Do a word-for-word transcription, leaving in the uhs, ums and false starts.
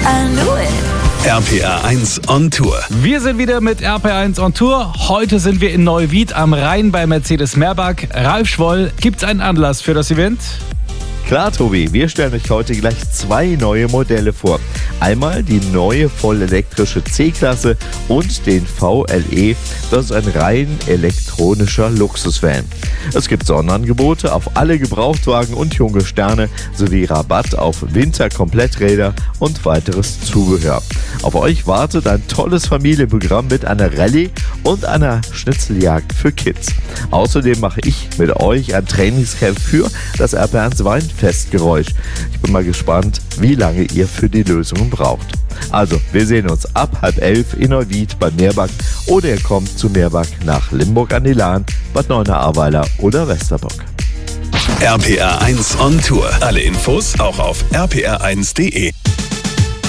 I knew it. R P R eins on Tour. Wir sind wieder mit R P R eins on Tour. Heute sind wir in Neuwied am Rhein bei Mercedes-Meerbach. Ralf Schwoll, gibt's einen Anlass für das Event? Klar, Tobi, wir stellen euch heute gleich zwei neue Modelle vor. Einmal die neue vollelektrische C-Klasse und den V L E. Das ist ein rein elektronischer Luxusvan. Es gibt Sonderangebote auf alle Gebrauchtwagen und junge Sterne sowie Rabatt auf Winterkompletträder und weiteres Zubehör. Auf euch wartet ein tolles Familienprogramm mit einer Rallye und einer Schnitzeljagd für Kids. Außerdem mache ich mit euch ein Trainingscamp für das R P R eins Weinfestgeräusch. Ich bin mal gespannt, wie lange ihr für die Lösungen braucht. Also, wir sehen uns ab halb elf in Neuwied bei Meerbach oder ihr kommt zu Meerbach nach Limburg an die Lahn, Bad Neuenahr-Ahrweiler oder Westerbock. R P R eins on Tour. Alle Infos auch auf r p r eins punkt d e.